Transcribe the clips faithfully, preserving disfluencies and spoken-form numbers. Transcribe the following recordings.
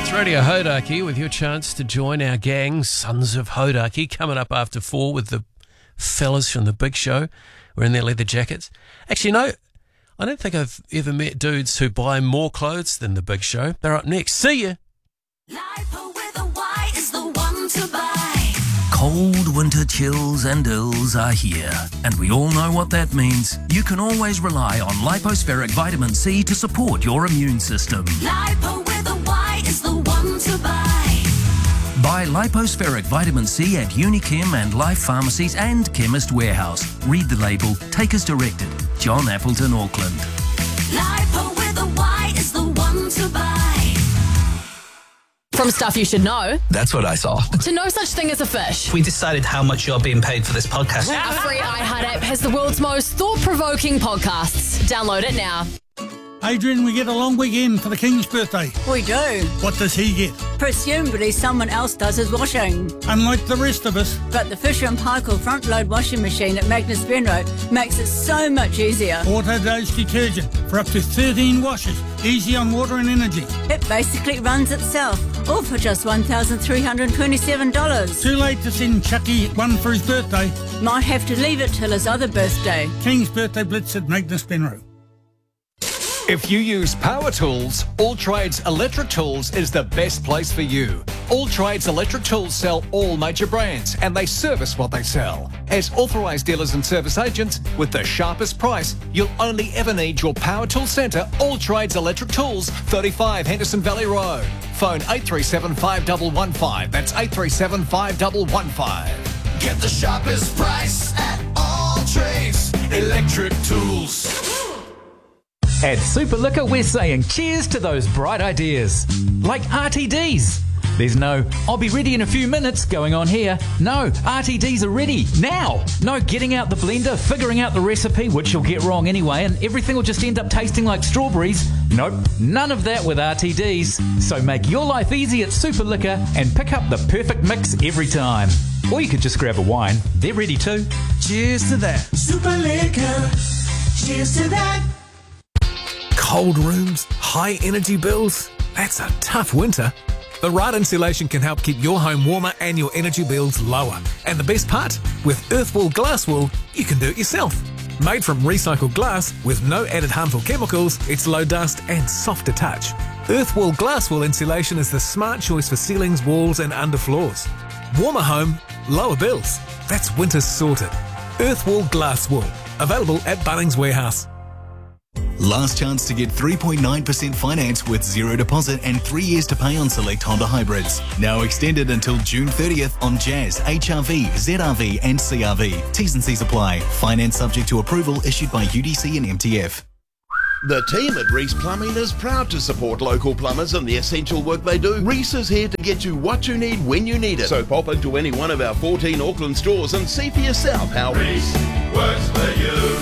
It's Radio Hodaki with your chance to join our gang, Sons of Hodaki, coming up after four with the fellas from the Big Show. We're in their leather jackets. Actually, no, I don't think I've ever met dudes who buy more clothes than the Big Show. They're up next. See ya. Lipo with a Y is the one to buy. Cold winter chills and ills are here, and we all know what that means. You can always rely on Lipospheric Vitamin C to support your immune system. Lipo with a Y is the one to buy. Buy Lipospheric Vitamin C at Unichem and Life Pharmacies and Chemist Warehouse. Read the label. Take as directed. John Appleton, Auckland. Lipo with a Y is the one to buy. From stuff you should know, That's what I saw. to no such thing as a fish. We decided how much you're being paid for this podcast. Our free iHeart app has the world's most thought-provoking podcasts. Download it now. Adrian, we get a long weekend for the King's birthday. We do. What does he get? Presumably someone else does his washing. Unlike the rest of us, But the Fisher and Paykel front load washing machine at Magnus Benro makes it so much easier. auto-dose detergent for up to thirteen washes, easy on water and energy. It basically runs itself, all for just one thousand three hundred twenty-seven dollars. Too late to send Chucky one for his birthday. Might have to leave it till his other birthday. King's birthday blitz at Magnus Benro. If you use power tools, All Trades Electric Tools is the best place for you. All Trades Electric Tools sell all major brands and they service what they sell. As authorised dealers and service agents, with the sharpest price, you'll only ever need your power tool centre, All Trades Electric Tools, thirty-five Henderson Valley Road. Phone eight three seven, five one one five. That's eight three seven, five one one five. Get the sharpest price at All Trades Electric Tools. At Super Liquor, we're saying cheers to those bright ideas. Like R T Ds. There's no, I'll be ready in a few minutes going on here. No, R T Ds are ready now. No getting out the blender, figuring out the recipe, which you'll get wrong anyway, and everything will just end up tasting like strawberries. Nope, none of that with R T Ds. So make your life easy at Super Liquor and pick up the perfect mix every time. Or you could just grab a wine. They're ready too. Cheers to that. Super Liquor. Cheers to that. Cold rooms, high energy bills. That's a tough winter. The right insulation can help keep your home warmer and your energy bills lower. And the best part? With Earthwall Glass Wool, you can do it yourself. Made from recycled glass with no added harmful chemicals, it's low dust and soft to touch. Earthwall Glass Wool insulation is the smart choice for ceilings, walls and underfloors. Warmer home, lower bills. That's winter sorted. Earthwall Glass Wool. Available at Bunnings Warehouse. Last chance to get three point nine percent finance with zero deposit and three years to pay on select Honda hybrids. Now extended until June thirtieth on Jazz, H R V, Z R V and C R V. T's and C's apply. Finance subject to approval issued by U D C and M T F. The team at Reese Plumbing is proud to support local plumbers and the essential work they do. Reese is here to get you what you need when you need it. So pop into any one of our fourteen Auckland stores and see for yourself how Reese works for you.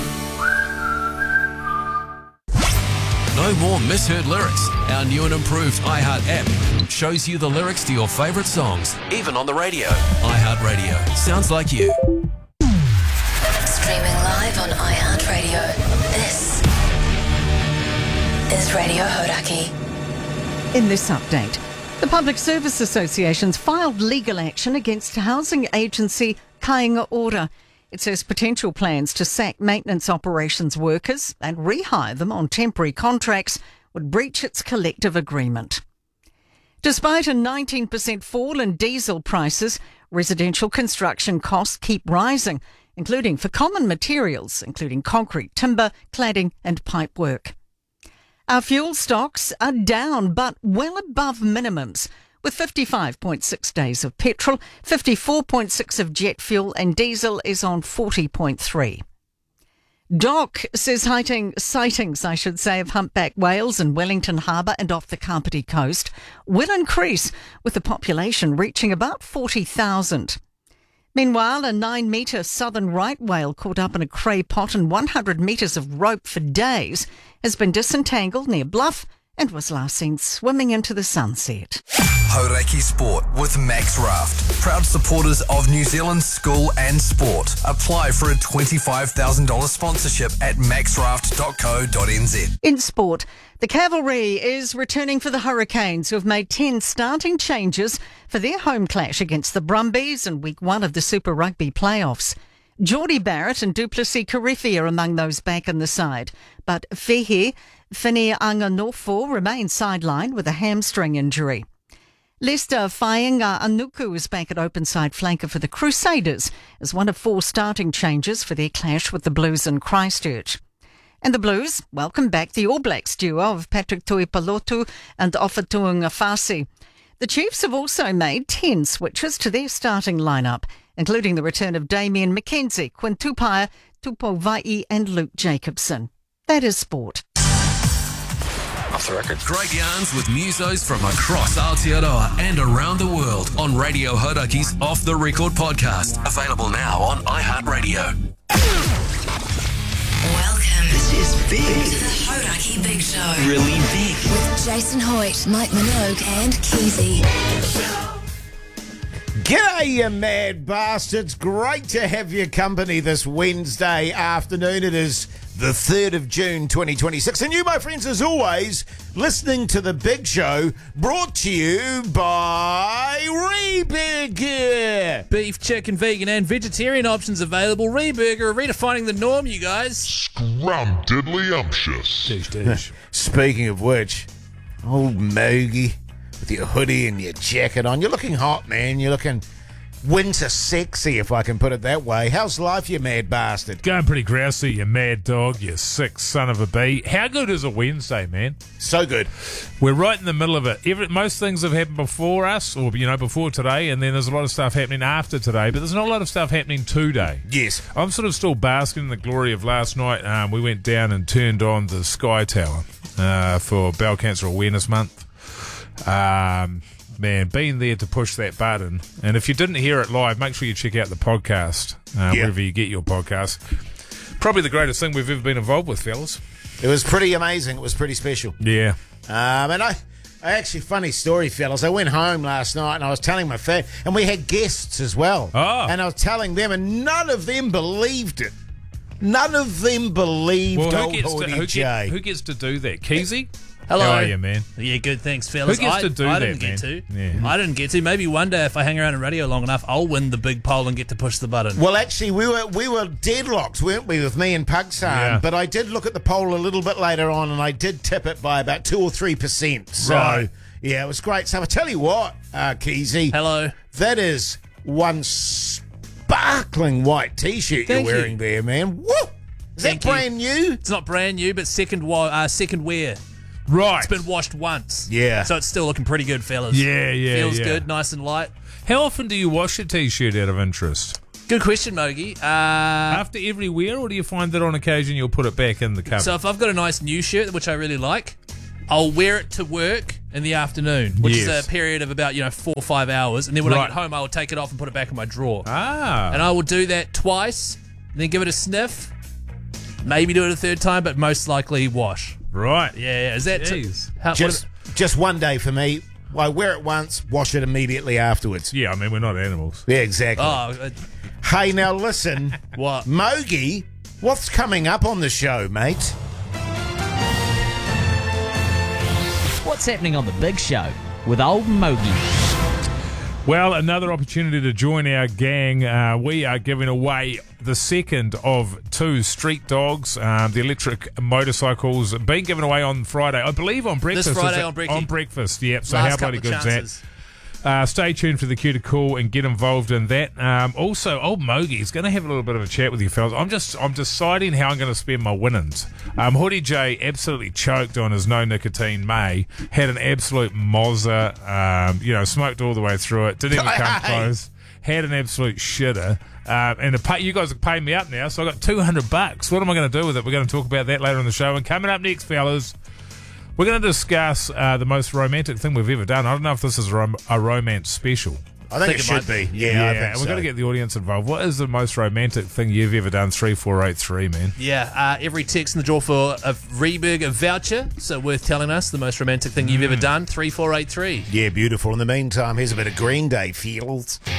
No more misheard lyrics. Our new and improved iHeart app shows you the lyrics to your favourite songs, even on the radio. iHeart Radio. Sounds like you. Streaming live on iHeartRadio. This is Radio Hodaki. In this update, the Public Service Association's filed legal action against housing agency Kāinga Ora. It says potential plans to sack maintenance operations workers and rehire them on temporary contracts would breach its collective agreement. Despite a nineteen percent fall in diesel prices, residential construction costs keep rising, including for common materials, including concrete, timber, cladding and pipework. Our fuel stocks are down, but well above minimums, with fifty-five point six days of petrol, fifty-four point six of jet fuel and diesel is on forty point three. Doc says sighting, sightings, I should say, of humpback whales in Wellington Harbour and off the Kapiti coast will increase, with the population reaching about forty thousand. Meanwhile, a nine-metre southern right whale caught up in a cray pot and one hundred metres of rope for days has been disentangled near Bluff and was last seen swimming into the sunset. Hauraki Sport with Max Raft. Proud supporters of New Zealand school and sport. Apply for a twenty-five thousand dollars sponsorship at max raft dot co dot n z. In sport, the Cavalry is returning for the Hurricanes, who have made ten starting changes for their home clash against the Brumbies in week one of the Super Rugby playoffs. Geordie Barrett and Duplessis Karifi are among those back in the side, but Fehe Whitney-Anganofo remains sidelined with a hamstring injury. Lester Fainga Anuku is back at open side flanker for the Crusaders as one of four starting changes for their clash with the Blues in Christchurch. And the Blues welcome back the All Blacks duo of Patrick Tuipolotu and Ofatuanga Afasi. The Chiefs have also made ten switches to their starting lineup, including the return of Damien McKenzie, Quinn Tupaia, Tupou Vai'i and Luke Jacobson. That is sport. Off the record. Great yarns with musos from across Aotearoa and around the world on Radio Hauraki's Off the Record podcast. Available now on iHeartRadio. Welcome. This is big. To the Hauraki Big Show. Really big. With Jason Hoyt, Mike Minogue and Keezy. G'day, you mad bastards. Great to have your company this Wednesday afternoon. It is the third of June twenty twenty-six. And you, my friends, as always, listening to The Big Show, brought to you by Reburger. Beef, chicken, vegan and vegetarian options available. Reburger, redefining the norm, you guys. Scrum-diddly-umptious. Speaking of which, old Mogi, with your hoodie and your jacket on, you're looking hot, man. You're looking winter sexy, if I can put it that way. How's life, you mad bastard? Going pretty grousey, you mad dog, you sick son of a bee. How good is a Wednesday, man? So good. We're right in the middle of it. Every, most things have happened before us, or, you know, before today, and then there's a lot of stuff happening after today, but there's not a lot of stuff happening today. Yes. I'm sort of still basking in the glory of last night. Um, we went down and turned on the Sky Tower uh, for Bowel Cancer Awareness Month. Um... Man, being there to push that button. And if you didn't hear it live, make sure you check out the podcast, uh, yeah. wherever you get your podcast. Probably the greatest thing we've ever been involved with, fellas. It was pretty amazing. It was pretty special. Yeah. Um, and I, I actually, funny story, fellas. I went home last night and I was telling my family, and we had guests as well. Oh. And I was telling them, and none of them believed it. None of them believed well, who old gets, to, Horty who, J. get, who gets to do that? Keezy? Hello. How are you, man? Yeah, good, thanks, fellas. Who gets I, to do I that, didn't get man? to. Yeah. I didn't get to. Maybe one day if I hang around in radio long enough, I'll win the big poll and get to push the button. Well, actually, we were we were deadlocked, weren't we, with me and Pugsan? Yeah. But I did look at the poll a little bit later on, and I did tip it by about two or three percent. So, Right. yeah, it was great. So I tell you what, uh, Keezy. Hello. That is one sparkling white T-shirt Thank you're wearing you. there, man. Woo! Is Thank that you. brand new? It's not brand new, but second wa- uh, second wear. Right. It's been washed once. Yeah. So it's still looking pretty good, fellas. Yeah, yeah, Feels yeah. good, nice and light. How often do you wash your T-shirt out of interest? Good question, Mogi. Uh, After every wear, or do you find that on occasion you'll put it back in the cupboard? so if I've got a nice new shirt, which I really like, I'll wear it to work in the afternoon, which Yes. is a period of about, you know, four or five hours. And then when I Right. get home, I will take it off and put it back in my drawer. Ah. And I will do that twice, then give it a sniff, maybe do it a third time, but most likely wash. Right. Yeah, yeah. Is that t- Jeez. how, Just, just one day for me. I wear it once, wash it immediately afterwards. Yeah, I mean, we're not animals. Yeah, exactly. Oh, uh, Hey, now listen. What? Mogi, what's coming up on the show, mate? What's happening on the Big Show with old Mogi? Well, another opportunity to join our gang. Uh, we are giving away the second of two street dogs, um, the electric motorcycles, being given away on Friday. I believe on breakfast. This Friday Is it- on Brekkie. On breakfast, yep. So Last how bloody couple of good is chances. that? Uh, stay tuned for the cue to call and get involved in that. Um, also, old Mogi is going to have a little bit of a chat with you fellas. I'm just I'm deciding how I'm going to spend my winnings. Um, Horty J absolutely choked on his no nicotine May. Had an absolute mozza. Um, you know, smoked all the way through it. Didn't even come close. Had an absolute shitter. Um, and the pay, you guys are paying me up now, so I got two hundred bucks. What am I going to do with it? We're going to talk about that later in the show. And coming up next, fellas, we're going to discuss uh, the most romantic thing we've ever done. I don't know if this is a, rom- a romance special, I think, it should be. Yeah, I think and we've so. got to get the audience involved. What is the most romantic thing you've ever done? three four eight three, man. Yeah, uh, every text in the draw for a Reburger voucher, so worth telling us the most romantic thing you've ever done. three four eight three. Yeah, beautiful. In the meantime, here's a bit of Green Day feels.